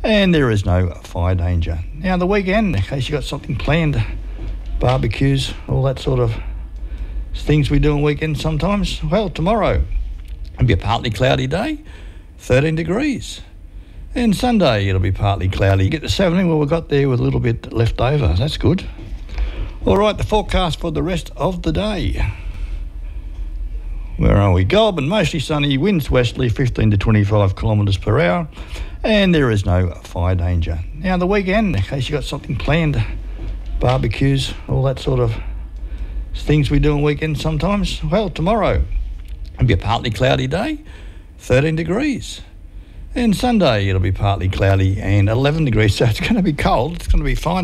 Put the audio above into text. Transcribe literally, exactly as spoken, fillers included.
and there is no fire danger. Now the weekend, in case you got something planned, barbecues, all that sort of things we do on weekends sometimes. Well, tomorrow it'll be a partly cloudy day, thirteen degrees. And Sunday it'll be partly cloudy. Get to seventeen, well, we got there with a little bit left over. That's good. All right, the forecast for the rest of the day. Where are we? Goulburn, mostly sunny, winds westerly fifteen to twenty-five kilometres per hour, and there is no fire danger. Now the weekend, in case you got something planned, barbecues, all that sort of things we do on weekends sometimes. Well, tomorrow it'll be a partly cloudy day, thirteen degrees. And Sunday it'll be partly cloudy and eleven degrees, so it's going to be cold. It's going to be fine.